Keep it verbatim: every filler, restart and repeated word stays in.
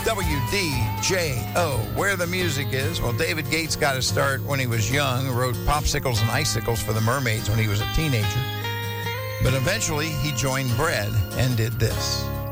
W D J O, where the music is. Well, David Gates got his start when he was young, wrote Popsicles and Icicles for the Mermaids when he was a teenager. But eventually, he joined Bread and did this.